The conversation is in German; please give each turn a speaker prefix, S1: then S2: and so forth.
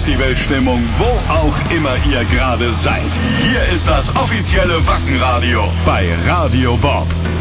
S1: Festivalstimmung, wo auch immer ihr gerade seid. Hier ist das offizielle Wacken-Radio bei Radio Bob.